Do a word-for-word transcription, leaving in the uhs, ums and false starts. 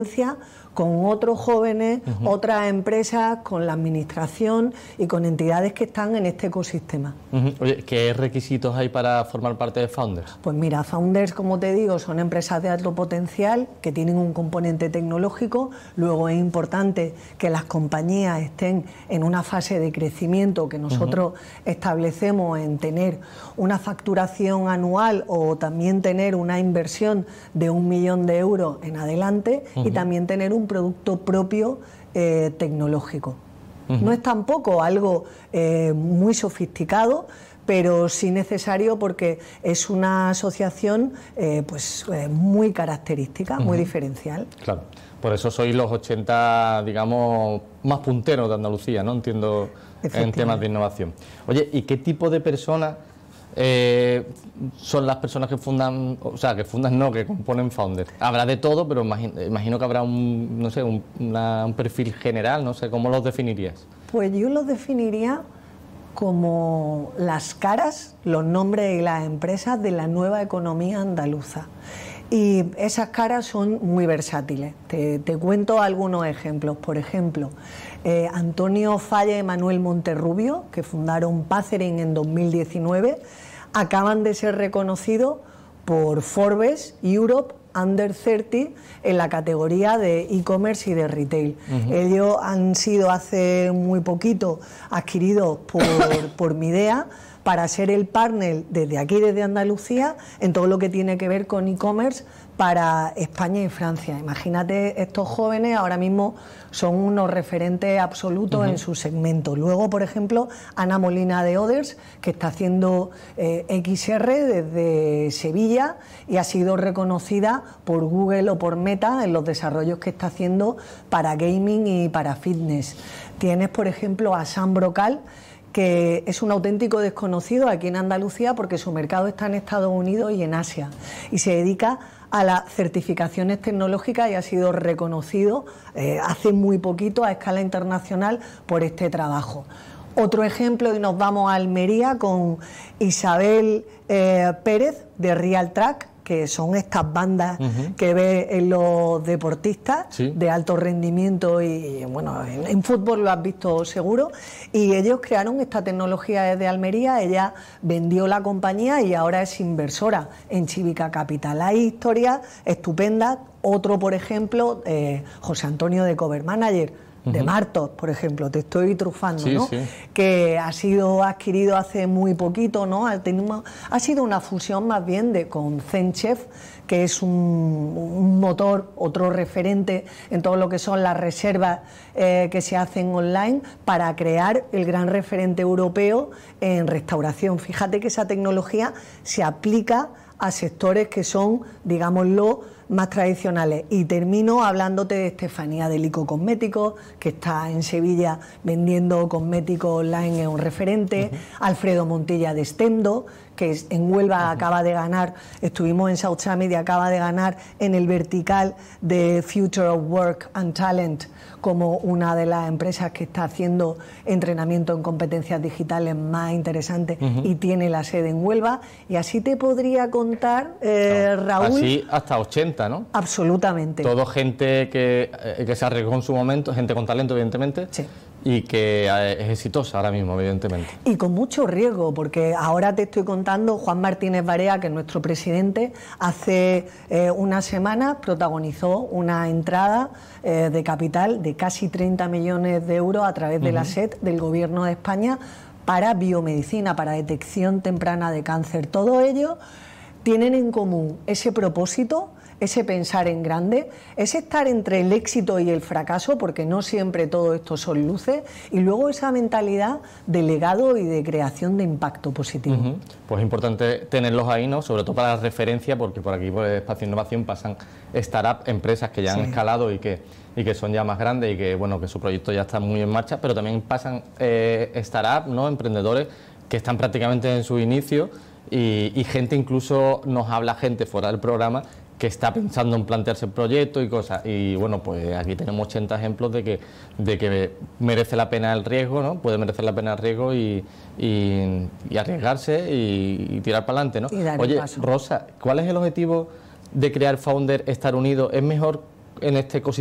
con otros jóvenes, uh-huh. otras empresas, con la administración y con entidades que están en este ecosistema. Uh-huh. Oye, ¿qué requisitos hay para formar parte de Founders? Pues mira, Founders, como te digo, son empresas de alto potencial que tienen un componente tecnológico. Luego es importante que las compañías estén en una fase de crecimiento que nosotros uh-huh. establecemos en tener una facturación anual o también tener una inversión de un millón de euros en adelante uh-huh. y también tener un producto propio eh, tecnológico. Uh-huh. No es tampoco algo eh, muy sofisticado, pero sí necesario porque es una asociación eh, pues eh, muy característica, uh-huh. muy diferencial. Claro, por eso sois los ochenta, digamos, más punteros de Andalucía, ¿no? Entiendo, en temas de innovación. Oye, ¿y qué tipo de personas Eh, son las personas que fundan, o sea, que fundan no, que componen Founders? Habrá de todo, pero imagino, imagino que habrá un, no sé, un, una, un perfil general, no sé, ¿cómo los definirías? Pues yo los definiría como las caras, los nombres y las empresas de la nueva economía andaluza. Y esas caras son muy versátiles. Te, te cuento algunos ejemplos. Por ejemplo, eh, Antonio Falla y Manuel Monterrubio, que fundaron Pacering en dos mil diecinueve, acaban de ser reconocidos por Forbes Europe Under treinta en la categoría de e-commerce y de retail. Uh-huh. Ellos han sido hace muy poquito adquiridos por, por Midea para ser el partner desde aquí, desde Andalucía, en todo lo que tiene que ver con e-commerce para España y Francia. Imagínate, estos jóvenes ahora mismo son unos referentes absolutos uh-huh. en su segmento. Luego, por ejemplo, Ana Molina de Others, que está haciendo eh, X R desde Sevilla y ha sido reconocida por Google o por Meta en los desarrollos que está haciendo para gaming y para fitness. Tienes, por ejemplo, a Sam Brocal, que es un auténtico desconocido aquí en Andalucía porque su mercado está en Estados Unidos y en Asia, y se dedica a las certificaciones tecnológicas y ha sido reconocido eh, hace muy poquito a escala internacional por este trabajo. Otro ejemplo, y nos vamos a Almería con Isabel eh, Pérez de Real Track, que son estas bandas uh-huh. que ves en los deportistas sí. de alto rendimiento y, bueno, en, en fútbol lo has visto seguro, y ellos crearon esta tecnología desde Almería. Ella vendió la compañía y ahora es inversora en Civica Capital. Hay historias estupendas. Otro, por ejemplo, eh, José Antonio de Cover Manager, de uh-huh. Martos, por ejemplo, te estoy trufando, sí, ¿no? Sí. Que ha sido adquirido hace muy poquito, ¿no? Ha, tenido, ha sido una fusión más bien de con ZenChef, que es un, un motor, otro referente en todo lo que son las reservas eh, que se hacen online, para crear el gran referente europeo en restauración. Fíjate que esa tecnología se aplica a sectores que son, digámoslo, más tradicionales. Y termino hablándote de Estefanía de Lico Cosméticos, que está en Sevilla vendiendo cosméticos online, es un referente. Uh-huh. Alfredo Montilla de Stemdo, que en Huelva uh-huh. acaba de ganar, estuvimos en South Summit y acaba de ganar en el vertical de Future of Work and Talent como una de las empresas que está haciendo entrenamiento en competencias digitales más interesantes uh-huh. y tiene la sede en Huelva. Y así te podría contar, eh, no, Raúl. Así hasta ochenta, ¿no? Absolutamente. Todo gente que, eh, que se arriesgó en su momento, gente con talento, evidentemente. Sí. Y que es exitosa ahora mismo, evidentemente. Y con mucho riesgo, porque ahora te estoy contando, Juan Martínez Barea, que es nuestro presidente, hace eh, unas semanas protagonizó una entrada eh, de capital de casi treinta millones de euros a través de uh-huh. la S E D del Gobierno de España para biomedicina, para detección temprana de cáncer. Todo ello tienen en común ese propósito, ese pensar en grande, ese estar entre el éxito y el fracaso, porque no siempre todo esto son luces, y luego esa mentalidad de legado y de creación de impacto positivo. Uh-huh. Pues es importante tenerlos ahí, ¿no? Sobre todo para la referencia, porque por aquí por el Espacio Innovación pasan startups, empresas que ya han sí. escalado y que, y que son ya más grandes y que, bueno, que su proyecto ya está muy en marcha, pero también pasan eh, startups, ¿no? Emprendedores que están prácticamente en su inicio, y, y gente, incluso nos habla gente fuera del programa que está pensando en plantearse el proyecto y cosas. Y bueno, pues aquí tenemos ochenta ejemplos de que, de que merece la pena el riesgo, ¿no? Puede merecer la pena el riesgo y, y, y arriesgarse y, y tirar para adelante, ¿no? Oye, Rosa, ¿cuál es el objetivo de crear Founder, estar unido? ¿Es mejor en este ecosistema